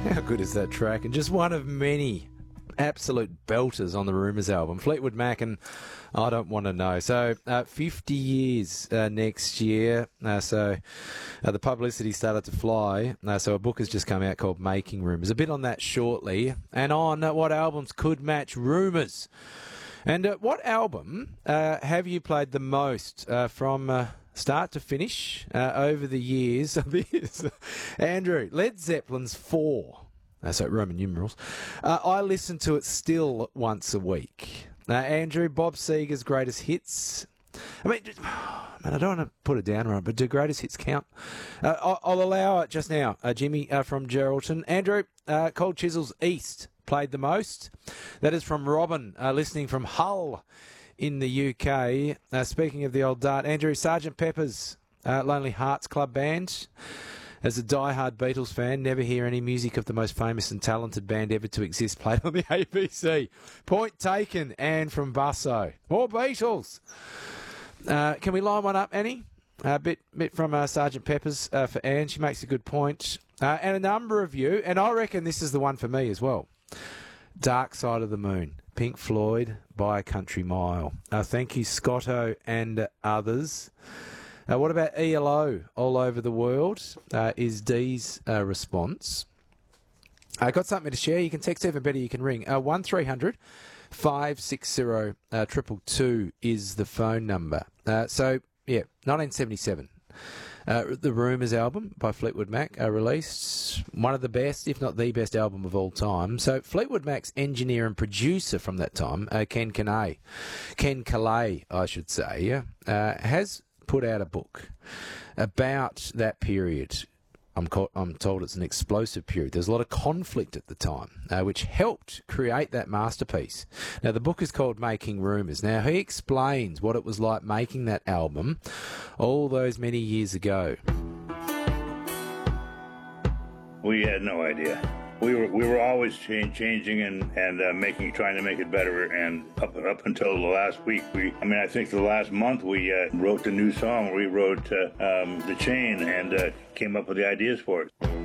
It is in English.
How good is that track? And just one of many absolute belters on the Rumours album. Fleetwood Mac and I Don't Want to Know. So 50 years next year. So the publicity started to fly. So a book has just come out called Making Rumours. A bit on that shortly. And on what albums could match Rumours. And what album have you played the most from start to finish over the years? Andrew, Led Zeppelin's 4. So Roman numerals. I listen to it still once a week. Andrew, Bob Seger's greatest hits. I mean, man, I don't want to put it down right, but do greatest hits count? I'll allow it just now. Jimmy from Geraldton. Andrew, Cold Chisel's East played the most. That is from Robin, listening from Hull in the UK. Speaking of the old dart, Andrew, Sgt. Pepper's Lonely Hearts Club Band. As a die-hard Beatles fan, never hear any music of the most famous and talented band ever to exist played on the ABC. Point taken, Anne from Busso. More Beatles. Can we line one up, Annie? A bit from Sgt. Pepper's for Anne. She makes a good point. And a number of you, and I reckon this is the one for me as well. Dark Side of the Moon. Pink Floyd, By a Country Mile. Thank you, Scotto and others. What about ELO all over the world? Is Dee's response. I got something to share. You can text even better. You can ring 1300 560 222 is the phone number. 1977. The Rumours album by Fleetwood Mac released. One of the best, if not the best album of all time. So Fleetwood Mac's engineer and producer from that time, Ken Calais, I should say, has put out a book about that period. I'm told it's an explosive period. There's a lot of conflict at the time, which helped create that masterpiece. Now, the book is called Making Rumours. Now, he explains what it was like making that album all those many years ago. We had no idea. We were always changing and trying to make it better. And up until the last week, I think the last month we wrote the new song. We wrote The Chain and came up with the ideas for it.